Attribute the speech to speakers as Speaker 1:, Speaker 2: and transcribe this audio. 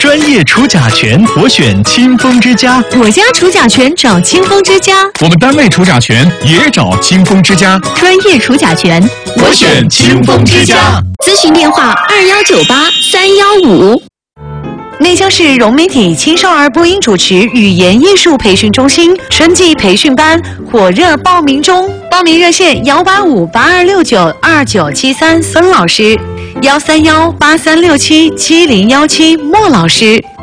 Speaker 1: 专业除甲醛，我选清风之家。
Speaker 2: 我家除甲醛找清风之家。
Speaker 3: 我们单位除甲醛也找清风之家。
Speaker 2: 专业除甲醛，
Speaker 1: 我选清风之家。
Speaker 2: 咨询电话2198-315。内江市融媒体青少儿播音主持语言艺术培训中心春季培训班火热报名中，报名热线18582692973孙老师，13183677017莫老师。